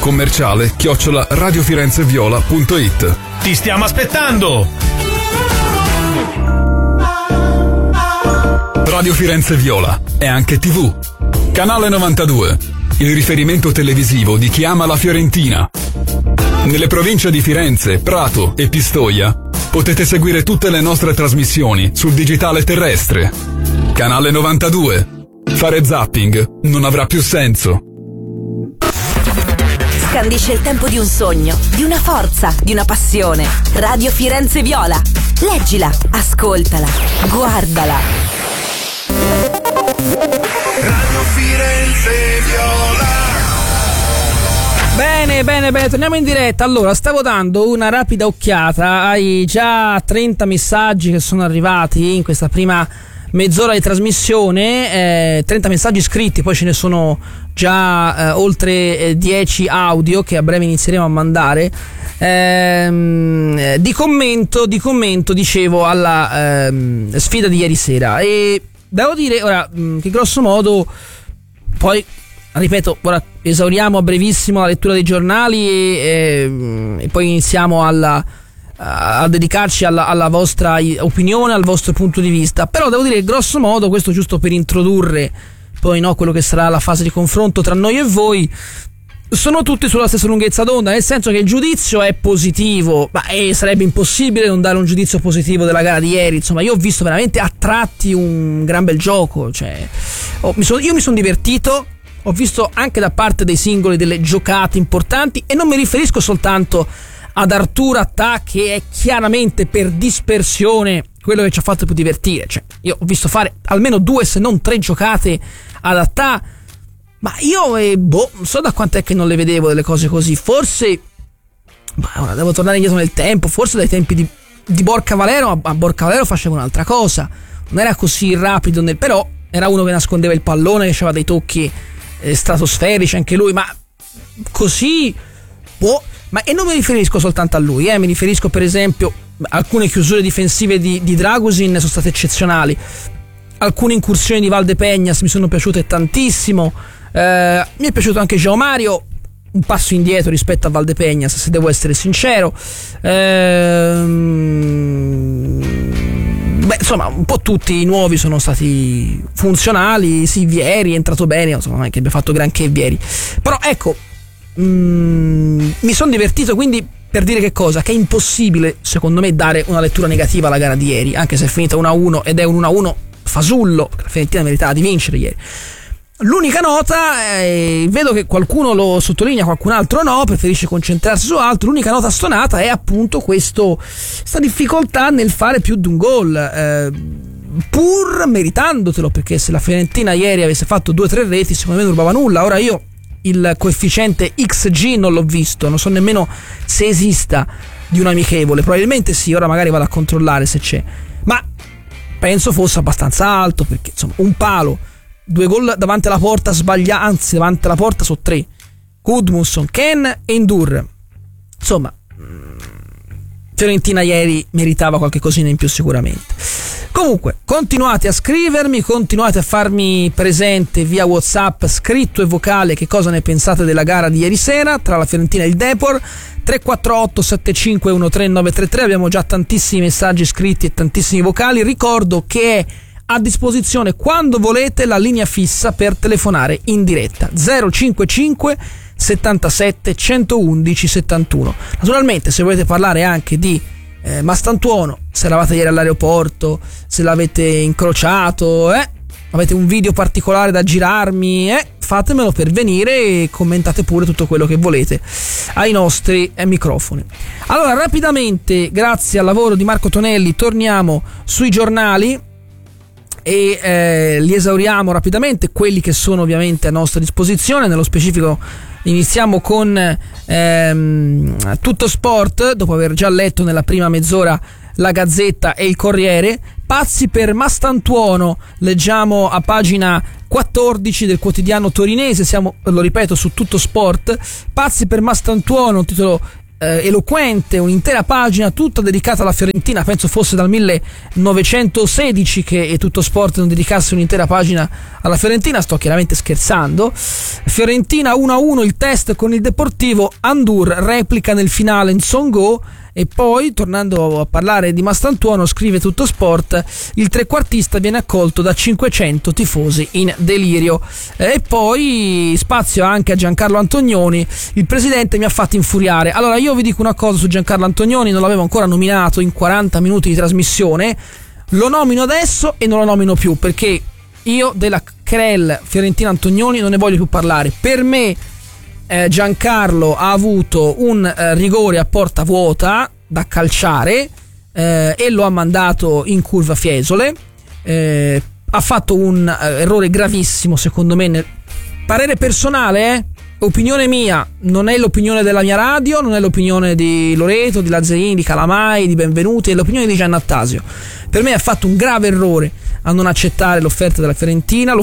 commerciale@radiofirenzeviola.it. Ti stiamo aspettando! Radio Firenze Viola è anche TV. Canale 92. Il riferimento televisivo di chi ama la Fiorentina. Nelle province di Firenze, Prato e Pistoia potete seguire tutte le nostre trasmissioni sul digitale terrestre. Canale 92. Fare zapping non avrà più senso. Scandisce il tempo di un sogno, di una forza, di una passione. Radio Firenze Viola. Leggila, ascoltala, guardala. Radio Firenze Viola. Bene, torniamo in diretta. Allora, stavo dando una rapida occhiata ai già 30 messaggi che sono arrivati in questa prima mezz'ora di trasmissione, 30 messaggi scritti, poi ce ne sono già oltre 10 audio che a breve inizieremo a mandare. Di commento, dicevo, alla sfida di ieri sera, e devo dire ora che grosso modo, poi ripeto, ora esauriamo a brevissimo la lettura dei giornali e poi iniziamo a dedicarci alla vostra opinione, al vostro punto di vista. Però devo dire che grosso modo, questo giusto per introdurre poi quello che sarà la fase di confronto tra noi e voi, sono tutti sulla stessa lunghezza d'onda, nel senso che il giudizio è positivo, ma sarebbe impossibile non dare un giudizio positivo della gara di ieri. Insomma, io ho visto veramente a tratti un gran bel gioco, cioè io mi sono divertito, ho visto anche da parte dei singoli delle giocate importanti, e non mi riferisco soltanto ad Arturo Attà, che è chiaramente per dispersione quello che ci ha fatto più divertire. Cioè, io ho visto fare almeno 2 se non 3 giocate ad Attà, ma io non so da quant'è che non le vedevo delle cose così. Forse ora devo tornare indietro nel tempo, forse dai tempi di Borca Valero. A Borca Valero faceva un'altra cosa, non era così rapido però era uno che nascondeva il pallone, che aveva dei tocchi stratosferici anche lui, ma così e non mi riferisco soltanto a lui, mi riferisco per esempio alcune chiusure difensive di Dragusin sono state eccezionali, alcune incursioni di Valdepegnas mi sono piaciute tantissimo, mi è piaciuto anche João Mario, un passo indietro rispetto a Valdepegnas, se devo essere sincero. Insomma, un po' tutti i nuovi sono stati funzionali. Sì, Vieri è entrato bene, insomma, non è che abbia fatto granché Vieri, però ecco, mi sono divertito, quindi per dire che cosa? Che è impossibile secondo me dare una lettura negativa alla gara di ieri, anche se è finita 1-1 ed è un 1-1 fasullo, la Fiorentina meritava di vincere ieri. L'unica nota, vedo che qualcuno lo sottolinea, qualcun altro no, preferisce concentrarsi su altro. L'unica nota stonata è appunto questa difficoltà nel fare più di un gol, pur meritandotelo, perché se la Fiorentina ieri avesse fatto 2-3 reti secondo me non rubava nulla. Ora io il coefficiente XG non l'ho visto, non so nemmeno se esista di un amichevole, probabilmente sì, ora magari vado a controllare se c'è, ma penso fosse abbastanza alto, perché insomma un palo, 2 gol davanti alla porta sbagliati, anzi davanti alla porta sono 3, Gudmundsson, Ken e Indur. Insomma, Fiorentina ieri meritava qualche cosina in più sicuramente. Comunque, continuate a scrivermi, continuate a farmi presente via WhatsApp scritto e vocale che cosa ne pensate della gara di ieri sera tra la Fiorentina e il Depor. 348 7513 933. Abbiamo già tantissimi messaggi scritti e tantissimi vocali. Ricordo che è a disposizione quando volete la linea fissa per telefonare in diretta 055 77 111 71. Naturalmente, se volete parlare anche di Mastantuono, se eravate ieri all'aeroporto, se l'avete incrociato, avete un video particolare da girarmi, fatemelo pervenire e commentate pure tutto quello che volete ai nostri microfoni. Allora, rapidamente, grazie al lavoro di Marco Tonelli, torniamo sui giornali e li esauriamo rapidamente, quelli che sono ovviamente a nostra disposizione. Nello specifico iniziamo con Tutto Sport, dopo aver già letto nella prima mezz'ora la Gazzetta e il Corriere. Pazzi per Mastantuono, leggiamo a pagina 14 del quotidiano torinese, siamo, lo ripeto, su Tutto Sport. Pazzi per Mastantuono, un titolo eloquente, un'intera pagina tutta dedicata alla Fiorentina. Penso fosse dal 1916 che Tutto Sport non dedicasse un'intera pagina alla Fiorentina. Sto chiaramente scherzando. Fiorentina 1-1 il test con il Deportivo, Andur replica nel finale Nsongo. E poi, tornando a parlare di Mastantuono, scrive Tutto Sport, il trequartista viene accolto da 500 tifosi in delirio. E poi spazio anche a Giancarlo Antonioni, il presidente mi ha fatto infuriare. Allora, io vi dico una cosa su Giancarlo Antonioni, non l'avevo ancora nominato in 40 minuti di trasmissione, lo nomino adesso e non lo nomino più, perché io della querel Fiorentina Antonioni non ne voglio più parlare. Per me Giancarlo ha avuto un rigore a porta vuota da calciare e lo ha mandato in curva Fiesole. Ha fatto un errore gravissimo, secondo me. Parere personale, opinione mia, non è l'opinione della mia radio, non è l'opinione di Loreto, di Lazzarini, di Calamai, di Benvenuti, è l'opinione di Giannattasio. Per me ha fatto un grave errore a non accettare l'offerta della Fiorentina,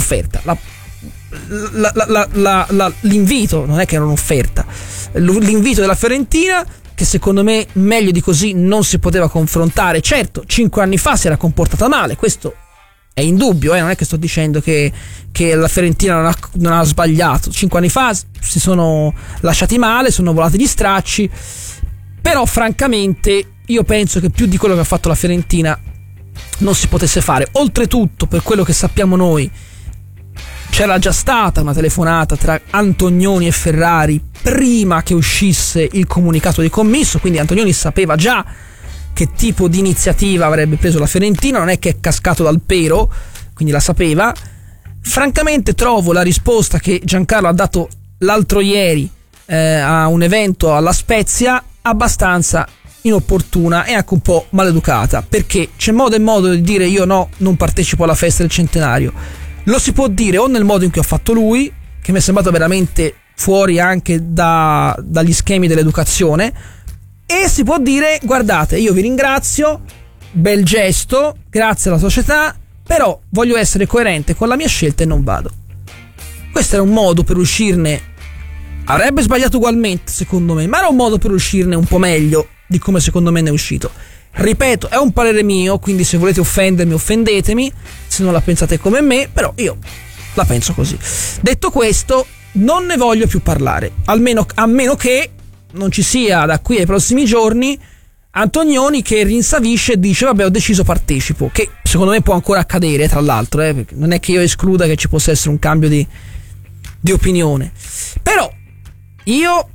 l'invito, non è che era un'offerta, l'invito della Fiorentina, che secondo me meglio di così non si poteva confrontare. Certo, 5 anni fa si era comportata male, questo è indubbio, non è che sto dicendo che la Fiorentina non ha sbagliato. 5 anni fa si sono lasciati male, sono volati gli stracci, però francamente io penso che più di quello che ha fatto la Fiorentina non si potesse fare. Oltretutto, per quello che sappiamo noi, c'era già stata una telefonata tra Antonioni e Ferrari prima che uscisse il comunicato di commisso, quindi Antonioni sapeva già che tipo di iniziativa avrebbe preso la Fiorentina, non è che è cascato dal pero, quindi la sapeva. Francamente trovo la risposta che Giancarlo ha dato l'altro ieri a un evento alla Spezia abbastanza inopportuna e anche un po' maleducata, perché c'è modo e modo di dire io no, non partecipo alla festa del centenario. Lo si può dire o nel modo in cui ha fatto lui, che mi è sembrato veramente fuori anche dagli schemi dell'educazione, e si può dire guardate, io vi ringrazio, bel gesto, grazie alla società, però voglio essere coerente con la mia scelta e non vado. Questo era un modo per uscirne, avrebbe sbagliato ugualmente secondo me, ma era un modo per uscirne un po' meglio di come secondo me ne è uscito. Ripeto, è un parere mio, quindi se volete offendermi, offendetemi, se non la pensate come me, però io la penso così. Detto questo, non ne voglio più parlare, a meno che non ci sia da qui ai prossimi giorni Antonioni che rinsavisce e dice vabbè, ho deciso, partecipo, che secondo me può ancora accadere, tra l'altro, perché non è che io escluda che ci possa essere un cambio di opinione, però io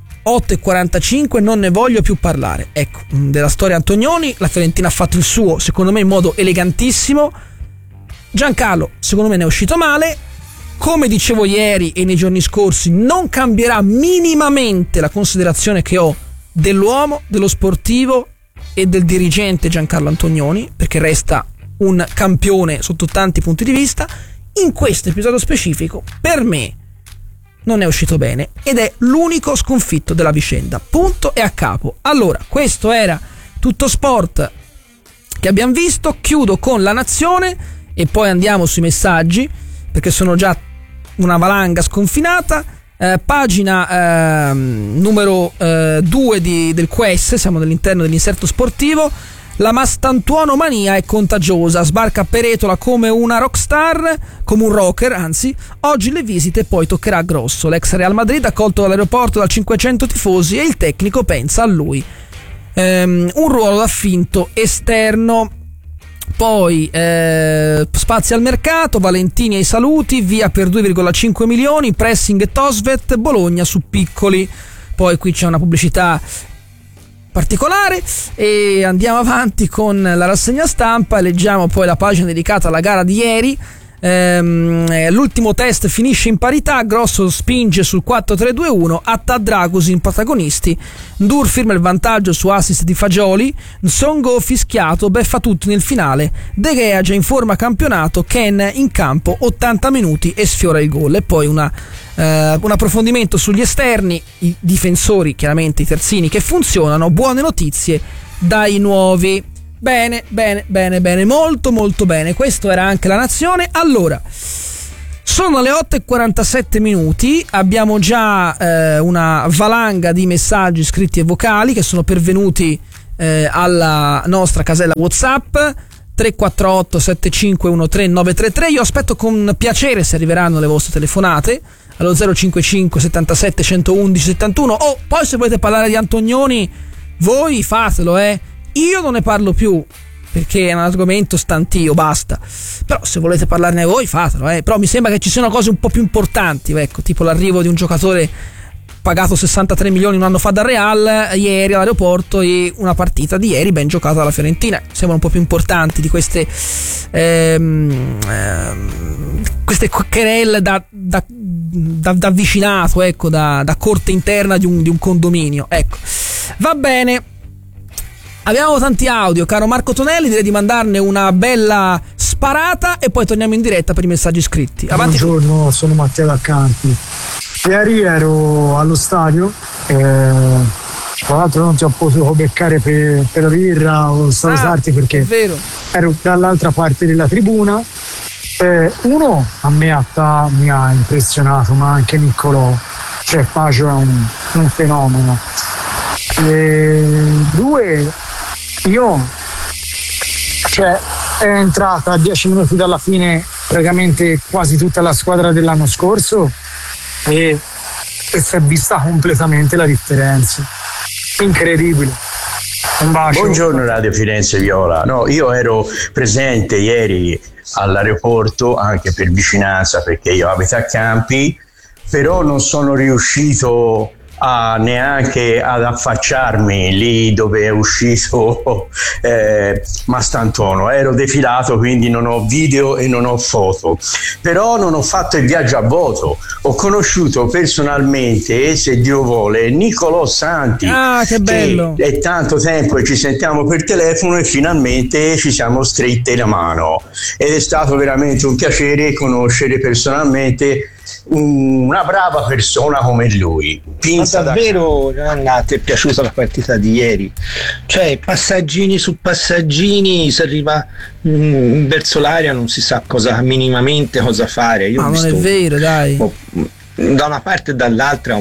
8:45 non ne voglio più parlare. Ecco, della storia Antonioni la Fiorentina ha fatto il suo, secondo me in modo elegantissimo. Giancarlo secondo me ne è uscito male, come dicevo ieri e nei giorni scorsi non cambierà minimamente la considerazione che ho dell'uomo, dello sportivo e del dirigente Giancarlo Antonioni, perché resta un campione sotto tanti punti di vista. In questo episodio specifico per me non è uscito bene ed è l'unico sconfitto della vicenda, punto e a capo. Allora, questo era Tutto Sport che abbiamo visto. Chiudo con La Nazione e poi andiamo sui messaggi, perché sono già una valanga sconfinata. Pagina numero 2 del QS, siamo all'interno dell'inserto sportivo. La Mastantuono mania è contagiosa, sbarca a Peretola come una rockstar, come un rocker, anzi, oggi le visite poi toccherà grosso. L'ex Real Madrid accolto dall'aeroporto da 500 tifosi e il tecnico pensa a lui. Un ruolo da finto esterno. Poi spazio al mercato, Valentini ai saluti, via per 2,5 milioni, pressing e Tosvet, Bologna su Piccoli. Poi qui c'è una pubblicità particolare e andiamo avanti con la rassegna stampa. Leggiamo poi la pagina dedicata alla gara di ieri. l'ultimo test finisce in parità, Grosso spinge sul 4-3-2-1, Atta Dragusin protagonisti, Ndur firma il vantaggio su assist di Fagioli, Nsongo fischiato, beffa tutti nel finale, De Gea già in forma campionato, Ken in campo 80 minuti e sfiora il gol. E poi un approfondimento sugli esterni, i difensori, chiaramente i terzini che funzionano, buone notizie dai nuovi. Bene, molto molto bene. Questo era anche La Nazione. Allora, sono le 8:47 minuti, abbiamo già una valanga di messaggi scritti e vocali che sono pervenuti alla nostra casella WhatsApp 348 7513 933. Io aspetto con piacere se arriveranno le vostre telefonate allo 055 77 111 71. Poi se volete parlare di Antonioni voi fatelo, io non ne parlo più perché è un argomento stantio, basta. Però se volete parlarne voi fatelo, però mi sembra che ci siano cose un po' più importanti, ecco, tipo l'arrivo di un giocatore pagato 63 milioni un anno fa dal Real ieri all'aeroporto e una partita di ieri ben giocata dalla Fiorentina. Sembrano un po' più importanti di queste querelle da vicinato, ecco, da corte interna di un condominio, ecco. Va bene, abbiamo tanti audio, caro Marco Tonelli, direi di mandarne una bella sparata e poi torniamo in diretta per i messaggi scritti. Avanti. Buongiorno, sono Matteo Daccanti. Ieri ero allo stadio, tra l'altro non ti ho potuto beccare per la birra o salutarti perché ero dall'altra parte della tribuna. Uno, a me mi ha impressionato, ma anche Niccolò, cioè Pacio è un fenomeno. Due, è entrata a 10 minuti dalla fine praticamente quasi tutta la squadra dell'anno scorso e si è vista completamente la differenza. Incredibile. Un bacio. Buongiorno Radio Firenze Viola. No, io ero presente ieri all'aeroporto anche per vicinanza perché io abito a Campi, però non sono riuscito neanche ad affacciarmi lì dove è uscito Mastantuono. Ero defilato, quindi non ho video e non ho foto, però non ho fatto il viaggio a vuoto. Ho conosciuto personalmente, se Dio vuole, Niccolò Santi. Che bello! È tanto tempo che ci sentiamo per telefono e finalmente ci siamo strette la mano ed è stato veramente un piacere conoscere personalmente una brava persona come lui. Ma davvero Gianna, ti è piaciuta la partita di ieri? Cioè passaggini su passaggini, si arriva verso l'aria, non si sa minimamente cosa fare. Io ho visto, non è vero, dai, da una parte e dall'altra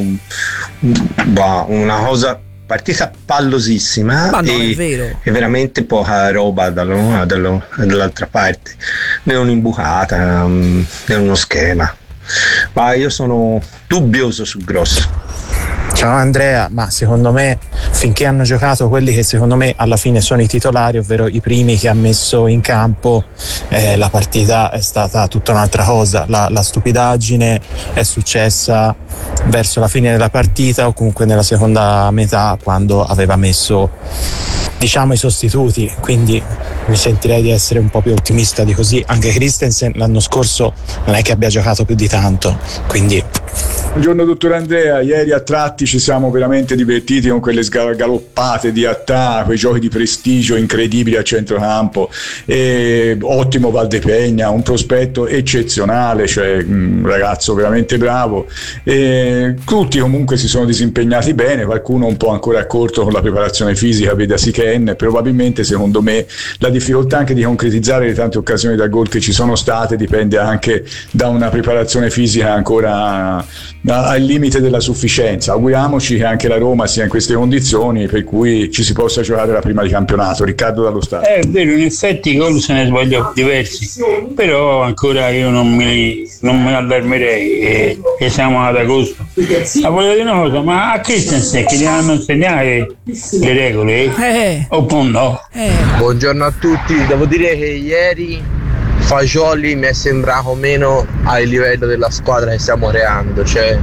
una cosa, partita pallosissima. Ma non è vero. E veramente poca roba dall'altra parte, né un'imbucata né uno schema. Ma io sono dubbioso sul Grosso. Ciao Andrea, ma secondo me finché hanno giocato quelli che secondo me alla fine sono i titolari, ovvero i primi che ha messo in campo, la partita è stata tutta un'altra cosa. La stupidaggine è successa verso la fine della partita o comunque nella seconda metà, quando aveva messo i sostituti, quindi mi sentirei di essere un po' più ottimista di così. Anche Christensen l'anno scorso non è che abbia giocato più di tanto, quindi. Buongiorno dottor Andrea, ieri a tratti ci siamo veramente divertiti con quelle galoppate di Attà, quei giochi di prestigio incredibili a centrocampo, ottimo Valdepegna, un prospetto eccezionale, cioè un ragazzo veramente bravo, tutti comunque si sono disimpegnati bene, qualcuno un po' ancora a corto con la preparazione fisica, vedasi Ken. Probabilmente secondo me la difficoltà anche di concretizzare le tante occasioni da gol che ci sono state dipende anche da una preparazione fisica ancora al limite della sufficienza. Auguriamoci che anche la Roma sia in queste condizioni per cui ci si possa giocare la prima di campionato. Riccardo dallo Stadio. È vero, in effetti i gol se ne sbagliano diversi, però ancora io non me ne allarmerei e siamo ad agosto. Ma voglio dire una cosa, ma a Christensen che gli hanno insegnato le regole? Oppure no? Buongiorno a tutti, devo dire che ieri Fagioli mi è sembrato meno al livello della squadra che stiamo creando, cioè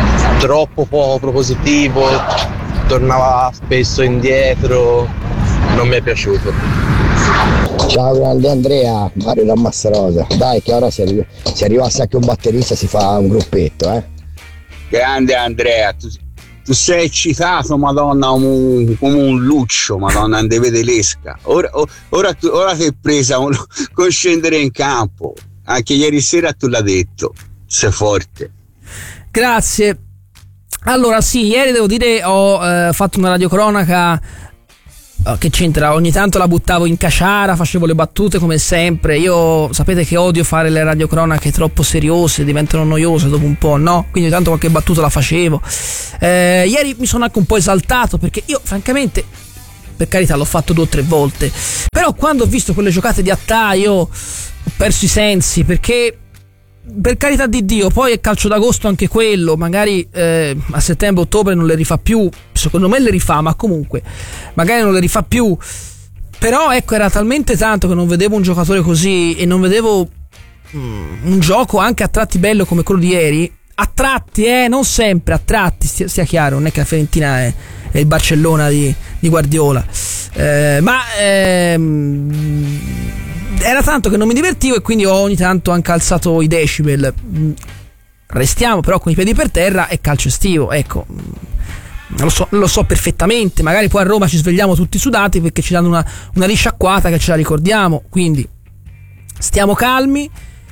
troppo poco propositivo, tornava spesso indietro, non mi è piaciuto. Ciao grande Andrea, Mario da Massarosa. Dai che ora se arrivasse anche un batterista si fa un gruppetto, eh. Grande Andrea, tu sei eccitato, madonna, come un luccio, madonna, non vede l'esca. Ora ti è presa con scendere in campo. Anche ieri sera tu l'hai detto, sei forte. Grazie. Allora sì, ieri devo dire ho fatto una radiocronaca che c'entra, ogni tanto la buttavo in caciara, facevo le battute come sempre. Io sapete che odio fare le radiocronache troppo seriose, diventano noiose dopo un po', no? Quindi ogni tanto qualche battuta la facevo. Ieri mi sono anche un po' esaltato perché io francamente, per carità, l'ho fatto 2 o 3 volte, però quando ho visto quelle giocate di Attà io ho perso i sensi, perché per carità di Dio, poi è calcio d'agosto anche quello, magari a settembre-ottobre non le rifà più, secondo me le rifà, ma comunque magari non le rifà più, però ecco, era talmente tanto che non vedevo un giocatore così e non vedevo un gioco anche a tratti bello come quello di ieri, a tratti, non sempre, a tratti, sia chiaro, non è che la Fiorentina è il Barcellona di Guardiola, era tanto che non mi divertivo e quindi ho ogni tanto anche alzato i decibel. Restiamo però con i piedi per terra, è calcio estivo, ecco, lo so perfettamente, magari poi a Roma ci svegliamo tutti sudati perché ci danno una risciacquata che ce la ricordiamo, quindi stiamo calmi,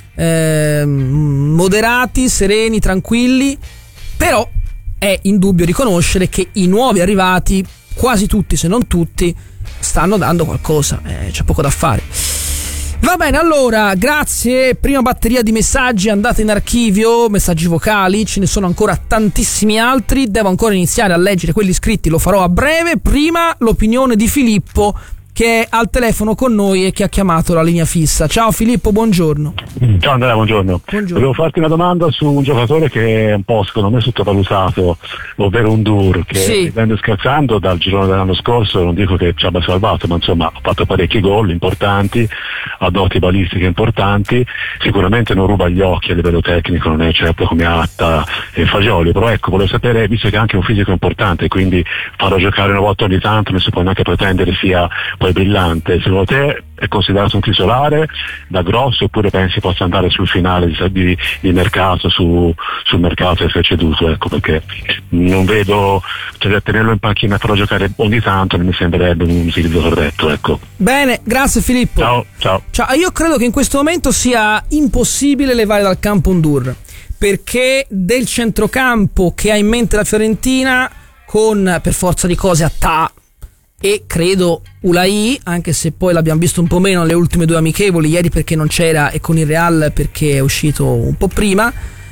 moderati, sereni, tranquilli, però è indubbio riconoscere che i nuovi arrivati, quasi tutti se non tutti, stanno dando qualcosa, c'è poco da fare. Va bene, allora, grazie. Prima batteria di messaggi, andate in archivio, messaggi vocali, ce ne sono ancora tantissimi altri, devo ancora iniziare a leggere quelli scritti, lo farò a breve. Prima l'opinione di Filippo, che è al telefono con noi e che ha chiamato la linea fissa. Ciao Filippo, buongiorno. Ciao Andrea, buongiorno. Volevo farti una domanda su un giocatore che è un po' secondo me sottovalutato, ovvero Ndour, che ridendo scherzando dal girone dell'anno scorso, non dico che ci abbia salvato, ma insomma ha fatto parecchi gol importanti, ha doti balistiche importanti, sicuramente non ruba gli occhi a livello tecnico, non è certo come Atta e Fagioli, però ecco, volevo sapere, visto che ha anche un fisico importante, quindi farlo giocare una volta ogni tanto non si può neanche pretendere sia poi brillante. Secondo te è considerato un titolare da grosso, oppure pensi possa andare sul finale di mercato, sul mercato e essere ceduto? Ecco, perché non vedo, cioè, tenerlo in panchina per giocare ogni tanto non mi sembrerebbe un utilizzo corretto, ecco. Bene, grazie Filippo. Ciao. Io credo che in questo momento sia impossibile levare dal campo Ndour, perché del centrocampo che ha in mente la Fiorentina, con per forza di cose Attà e credo Ulai, anche se poi l'abbiamo visto un po' meno nelle ultime 2 amichevoli, ieri perché non c'era e con il Real perché è uscito un po' prima.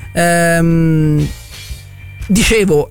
Dicevo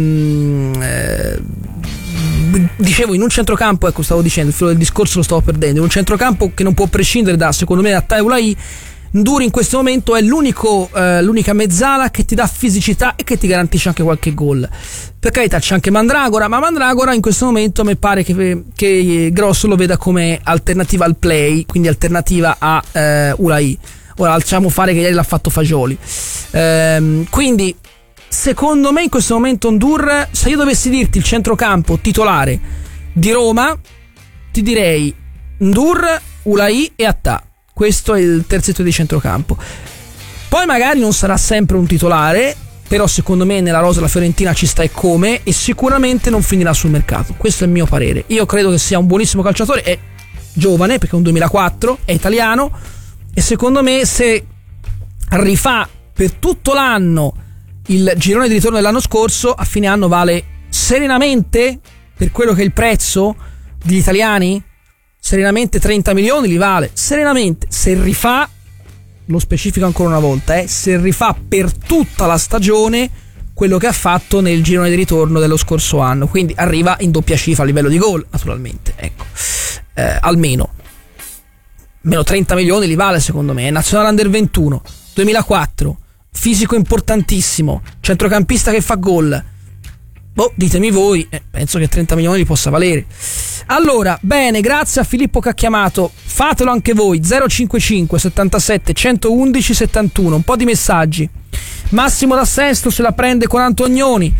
in un centrocampo, ecco, stavo dicendo, il filo del discorso lo stavo perdendo, in un centrocampo che non può prescindere da, secondo me, Attà e Ulai, Ndour in questo momento è l'unica mezzala che ti dà fisicità e che ti garantisce anche qualche gol. Per carità c'è anche Mandragora, ma Mandragora in questo momento mi pare che Grosso lo veda come alternativa al play, quindi alternativa a Ulai. Ora lasciamo fare che ieri l'ha fatto Fagioli, quindi secondo me in questo momento Ndour, se io dovessi dirti il centrocampo titolare di Roma, ti direi Ndour, Ulai e Attà. Questo è il terzetto di centrocampo. Poi magari non sarà sempre un titolare, però secondo me nella rosa la Fiorentina ci sta e come, e sicuramente non finirà sul mercato. Questo è il mio parere. Io credo che sia un buonissimo calciatore, è giovane perché è un 2004, è italiano, e secondo me se rifà per tutto l'anno il girone di ritorno dell'anno scorso, a fine anno vale serenamente, per quello che è il prezzo degli italiani, serenamente 30 milioni li vale, serenamente. Se rifà, lo specifico ancora una volta, se rifà per tutta la stagione quello che ha fatto nel girone di ritorno dello scorso anno, quindi arriva in doppia cifra a livello di gol, naturalmente, ecco, almeno 30 milioni li vale secondo me. È nazionale under 21, 2004, fisico importantissimo, centrocampista che fa gol. Ditemi voi, penso che 30 milioni li possa valere. Allora, bene, grazie a Filippo che ha chiamato. Fatelo anche voi, 055 77 111 71. Un po' di messaggi. Massimo da Sesto se la prende con Antonioni.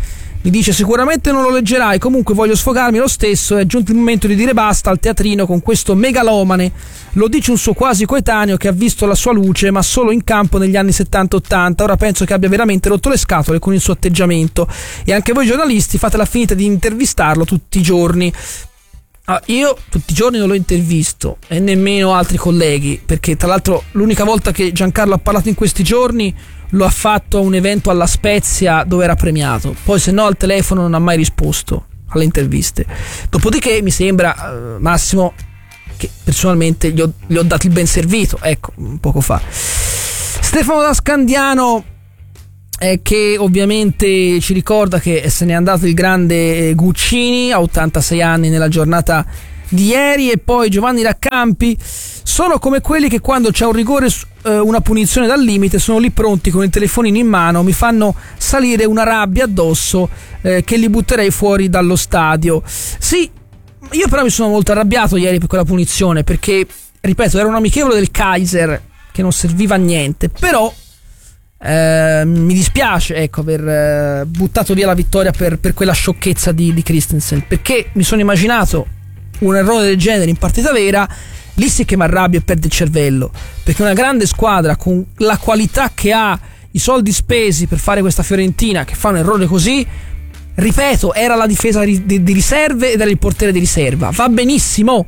Mi dice: sicuramente non lo leggerai, comunque voglio sfogarmi lo stesso, è giunto il momento di dire basta al teatrino con questo megalomane. Lo dice un suo quasi coetaneo che ha visto la sua luce ma solo in campo negli anni 70-80. Ora penso che abbia veramente rotto le scatole con il suo atteggiamento, e anche voi giornalisti fate la finta di intervistarlo tutti i giorni. Io tutti i giorni non l'ho intervisto, e nemmeno altri colleghi, perché tra l'altro l'unica volta che Giancarlo ha parlato in questi giorni lo ha fatto a un evento alla Spezia dove era premiato, poi se no al telefono non ha mai risposto alle interviste. Dopodiché mi sembra, Massimo, che personalmente gli ho dato il ben servito, ecco, poco fa. Stefano da Scandiano, che ovviamente ci ricorda che se n'è andato il grande Guccini a 86 anni nella giornata di ieri. E poi Giovanni Raccampi: sono come quelli che quando c'è un rigore, una punizione dal limite, sono lì pronti con il telefonino in mano, mi fanno salire una rabbia addosso che li butterei fuori dallo stadio. Sì, io però mi sono molto arrabbiato ieri per quella punizione, perché, ripeto, era un amichevole del Kaiser che non serviva a niente, però mi dispiace, ecco, aver buttato via la vittoria per quella sciocchezza di Christensen, perché mi sono immaginato un errore del genere in partita vera, lì sì che mi arrabbio e perde il cervello, perché una grande squadra con la qualità che ha, i soldi spesi per fare questa Fiorentina, che fa un errore così, ripeto, era la difesa di riserve ed era il portiere di riserva, va benissimo,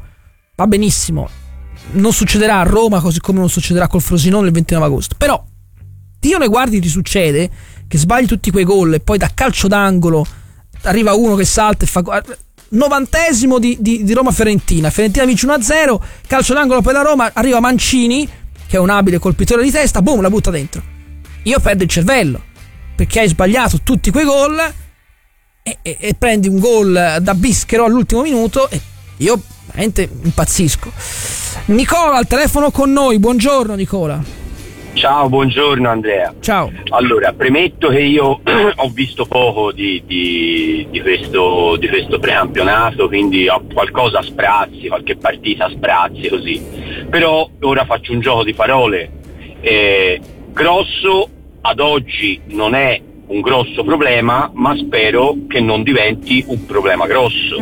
non succederà a Roma, così come non succederà col Frosinone il 29 agosto, però Dio ne guardi, ti succede che sbagli tutti quei gol e poi da calcio d'angolo arriva uno che salta e fa 90esimo di Roma-Fiorentina vince 1-0, calcio d'angolo per la Roma, arriva Mancini che è un abile colpitore di testa, boom, la butta dentro. Io perdo il cervello, perché hai sbagliato tutti quei gol e prendi un gol da bischero all'ultimo minuto e io veramente impazzisco. Nicola al telefono con noi, buongiorno Nicola. Ciao, buongiorno Andrea. Ciao. Allora, premetto che io ho visto poco di questo precampionato, quindi ho qualcosa a sprazzi, qualche partita a sprazzi così. Però ora faccio un gioco di parole. Grosso ad oggi non è un grosso problema, ma spero che non diventi un problema grosso.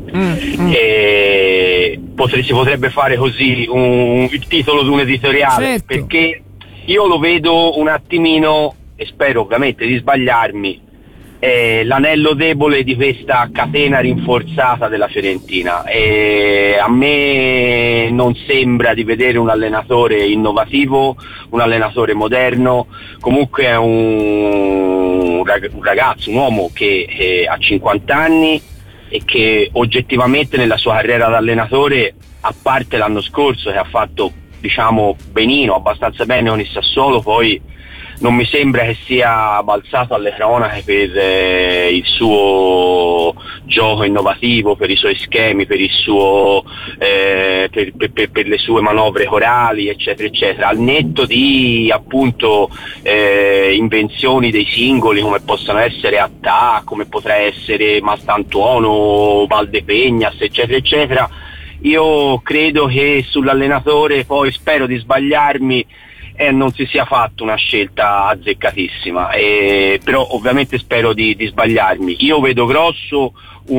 Si potrebbe fare così il titolo di un editoriale, certo. Perché io lo vedo un attimino, e spero ovviamente di sbagliarmi, l'anello debole di questa catena rinforzata della Fiorentina. A me non sembra di vedere un allenatore innovativo, un allenatore moderno, comunque è un ragazzo, un uomo che ha 50 anni e che oggettivamente nella sua carriera da allenatore, a parte l'anno scorso che ha fatto diciamo benino, abbastanza bene con il Sassuolo, poi non mi sembra che sia balzato alle cronache per il suo gioco innovativo, per i suoi schemi, per il suo per le sue manovre corali, eccetera eccetera, al netto di appunto invenzioni dei singoli come possono essere Attà, come potrà essere Mastantuono, Valdepegnas, eccetera eccetera. Io credo che sull'allenatore, poi spero di sbagliarmi, non si sia fatto una scelta azzeccatissima, però ovviamente spero di sbagliarmi. Io vedo Grosso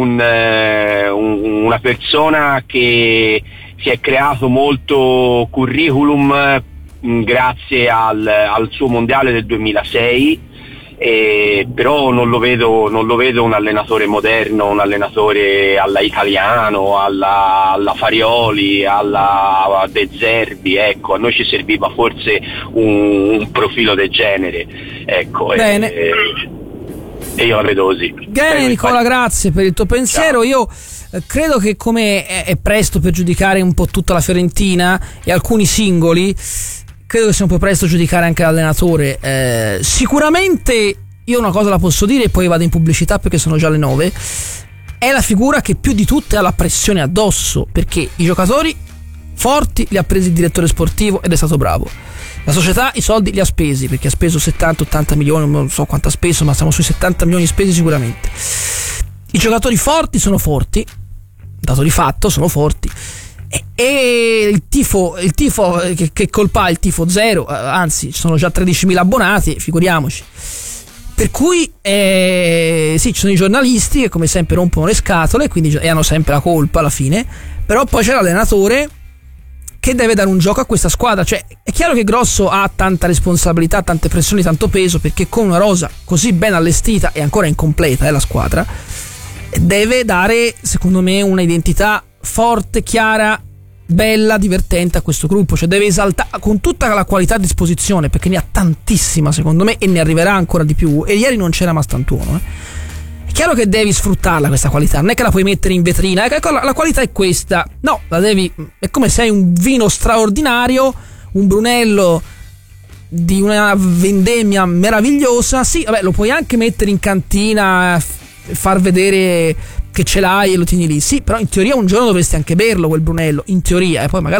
una persona che si è creato molto curriculum grazie al suo mondiale del 2006, però non lo vedo un allenatore moderno, un allenatore alla Italiano, alla Farioli, alla De Zerbi, ecco, a noi ci serviva forse un profilo del genere, ecco. Bene. E io la vedo così. Bene Nicola, grazie per il tuo pensiero. Ciao. Io credo che come è presto per giudicare un po' tutta la Fiorentina e alcuni singoli, credo che sia un po' presto giudicare anche l'allenatore. Sicuramente io una cosa la posso dire e poi vado in pubblicità perché sono già le 9. È la figura che più di tutte ha la pressione addosso, perché i giocatori forti li ha presi il direttore sportivo ed è stato bravo. La società i soldi li ha spesi, perché ha speso 70-80 milioni, non so quanto ha speso, ma siamo sui 70 milioni spesi sicuramente. I giocatori forti sono forti, dato di fatto sono forti, e il tifo che colpa il tifo zero, anzi ci sono già 13.000 abbonati, figuriamoci. Per cui sì, ci sono i giornalisti che come sempre rompono le scatole, quindi hanno sempre la colpa alla fine, però poi c'è l'allenatore che deve dare un gioco a questa squadra. Cioè è chiaro che Grosso ha tanta responsabilità, tante pressioni, tanto peso, perché con una rosa così ben allestita e ancora incompleta la squadra deve dare, secondo me, una identità forte, chiara, bella, divertente a questo gruppo. Cioè deve esaltare con tutta la qualità a disposizione, perché ne ha tantissima secondo me e ne arriverà ancora di più, e ieri non c'era Mastantuono. È chiaro che devi sfruttarla questa qualità, non è che la puoi mettere in vetrina, la qualità è questa, no, la devi, è come se hai un vino straordinario, un Brunello di una vendemmia meravigliosa, sì, vabbè, lo puoi anche mettere in cantina, far vedere che ce l'hai e lo tieni lì, sì, però in teoria un giorno dovresti anche berlo quel Brunello, in teoria, e poi magari